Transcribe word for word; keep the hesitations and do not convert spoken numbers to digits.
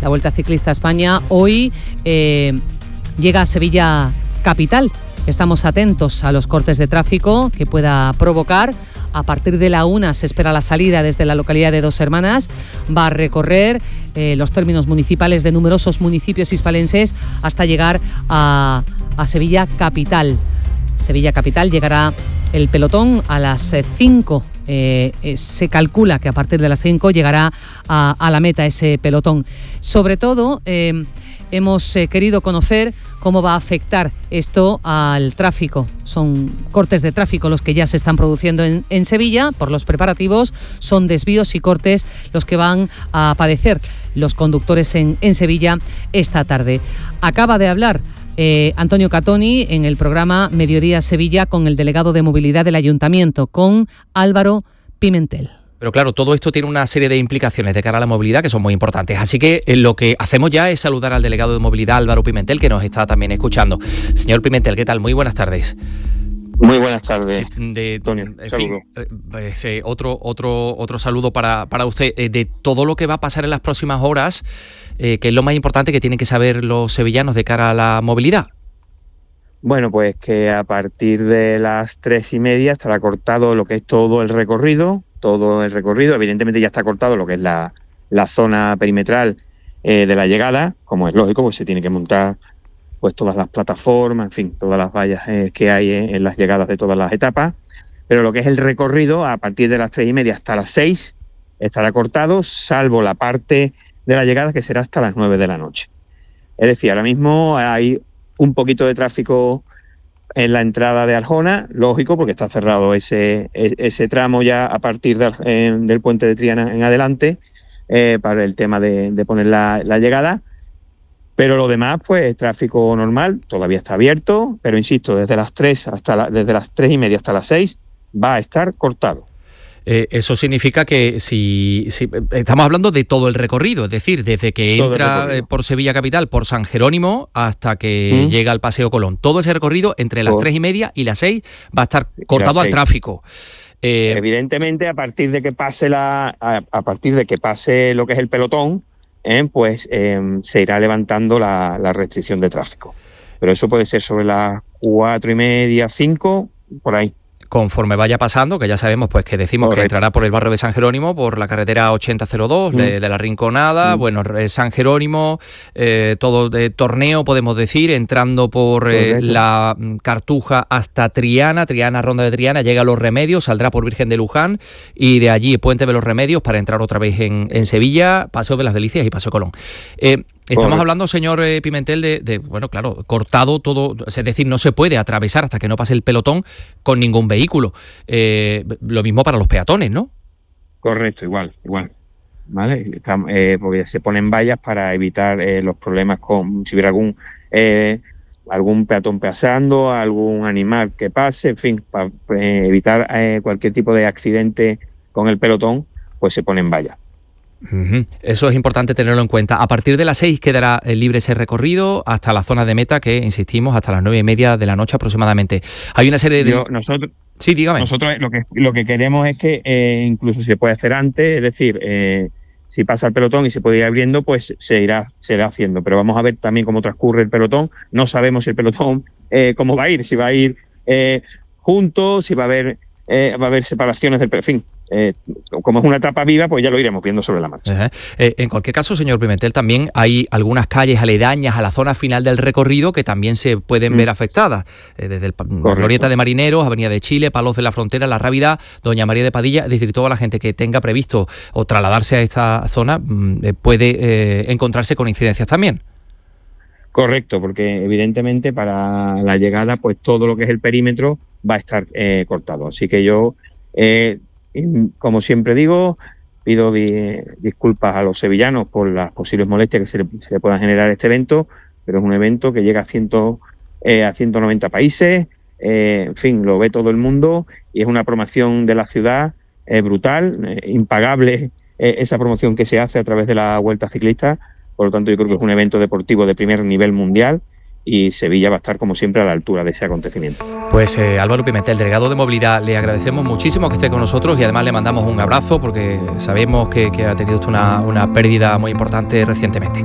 la Vuelta Ciclista a España, hoy eh, llega a Sevilla capital. Estamos atentos a los cortes de tráfico que pueda provocar. A partir de la una se espera la salida desde la localidad de Dos Hermanas. Va a recorrer eh, los términos municipales de numerosos municipios hispalenses hasta llegar a, a Sevilla capital. Sevilla capital llegará el pelotón a las cinco. Eh, eh, se calcula que a partir de las cinco llegará a, a la meta ese pelotón. Sobre todo, eh, hemos eh, querido conocer cómo va a afectar esto al tráfico. Son cortes de tráfico los que ya se están produciendo en, en Sevilla por los preparativos. Son desvíos y cortes los que van a padecer los conductores en, en Sevilla esta tarde. Acaba de hablar eh, Antonio Catoni en el programa Mediodía Sevilla con el delegado de movilidad del Ayuntamiento, con Álvaro Pimentel. Pero claro, todo esto tiene una serie de implicaciones de cara a la movilidad que son muy importantes. Así que eh, lo que hacemos ya es saludar al delegado de movilidad, Álvaro Pimentel, que nos está también escuchando. Señor Pimentel, ¿qué tal? Muy buenas tardes. Muy buenas tardes, de, Antonio. En Saludo. fin, pues, eh, otro, otro, otro saludo para, para usted. Eh, de todo lo que va a pasar en las próximas horas, eh, que es lo más importante que tienen que saber los sevillanos de cara a la movilidad. Bueno, pues que a partir de las tres y media estará cortado lo que es todo el recorrido. Todo el recorrido, evidentemente ya está cortado lo que es la, la zona perimetral eh, de la llegada, como es lógico, pues se tiene que montar pues todas las plataformas, en fin, todas las vallas eh, que hay en, en las llegadas de todas las etapas, pero lo que es el recorrido, a partir de las tres y media hasta las seis, estará cortado, salvo la parte de la llegada que será hasta las nueve de la noche. Es decir, ahora mismo hay un poquito de tráfico en la entrada de Arjona, lógico, porque está cerrado ese, ese tramo ya a partir de, eh, del puente de Triana en adelante, eh, para el tema de, de poner la, la llegada. Pero lo demás, pues tráfico normal, todavía está abierto, pero insisto, desde las tres hasta la, desde las tres y media hasta las seis va a estar cortado. Eh, eso significa que si, si estamos hablando de todo el recorrido, es decir, desde que todo entra eh, por Sevilla capital, por San Jerónimo, hasta que ¿Mm? llega al Paseo Colón. Todo ese recorrido entre las tres y media y las seis va a estar cortado al tráfico. Eh, Evidentemente, a partir de que pase la, a, a partir de que pase lo que es el pelotón, eh, pues eh, se irá levantando la, la restricción de tráfico. Pero eso puede ser sobre las cuatro y media, cinco, por ahí. Conforme vaya pasando, que ya sabemos pues que decimos Correcto. que entrará por el barrio de San Jerónimo, por la carretera ochenta cero dos, mm. de, de la Rinconada, mm. bueno, San Jerónimo, eh, todo de Torneo, podemos decir, entrando por eh, la Cartuja hasta Triana, Triana, Ronda de Triana, llega a Los Remedios, saldrá por Virgen de Luján y de allí Puente de los Remedios para entrar otra vez en, en Sevilla, Paseo de las Delicias y Paseo Colón. Eh, Estamos Correcto. hablando, señor eh, Pimentel, de, de, bueno, claro, cortado todo, es decir, no se puede atravesar hasta que no pase el pelotón con ningún vehículo. Eh, lo mismo para los peatones, ¿no? Correcto, igual, igual. ¿Vale? Estamos, eh, porque se ponen vallas para evitar eh, los problemas con, si hubiera algún, eh, algún peatón pasando, algún animal que pase, en fin, para eh, evitar eh, cualquier tipo de accidente con el pelotón, pues se ponen vallas. Uh-huh. Eso es importante tenerlo en cuenta. A partir de las seis quedará libre ese recorrido hasta la zona de meta, que insistimos, hasta las nueve y media de la noche aproximadamente. Hay una serie de... Yo, nosotros, sí, dígame. Nosotros lo que, lo que queremos es que eh, incluso se puede hacer antes, es decir, eh, si pasa el pelotón y se puede ir abriendo, pues se irá, se irá haciendo. Pero vamos a ver también cómo transcurre el pelotón. No sabemos si el pelotón, eh, cómo va a ir, si va a ir eh, juntos, si va a haber, eh, va a haber separaciones del pelotón. En fin. Eh, como es una etapa viva, pues ya lo iremos viendo sobre la marcha. Uh-huh. Eh, en cualquier caso, señor Pimentel, también hay algunas calles aledañas a la zona final del recorrido que también se pueden ver mm. afectadas. Eh, desde el, la Glorieta de Marineros, Avenida de Chile, Palos de la Frontera, La Rábida, Doña María de Padilla, es decir, toda la gente que tenga previsto o trasladarse a esta zona mm, puede eh, encontrarse con incidencias también. Correcto, porque evidentemente para la llegada, pues todo lo que es el perímetro va a estar eh, cortado. Así que yo... Eh, como siempre digo, pido di- disculpas a los sevillanos por las posibles molestias que se le, se le puedan generar a este evento, pero es un evento que llega a, cien, eh, a ciento noventa países, eh, en fin, lo ve todo el mundo y es una promoción de la ciudad eh, brutal, eh, impagable eh, esa promoción que se hace a través de la Vuelta Ciclista. Por lo tanto, yo creo que es un evento deportivo de primer nivel mundial y Sevilla va a estar, como siempre, a la altura de ese acontecimiento. Pues eh, Álvaro Pimentel, delegado de Movilidad, le agradecemos muchísimo que esté con nosotros y además le mandamos un abrazo porque sabemos que, que ha tenido usted una, una pérdida muy importante recientemente.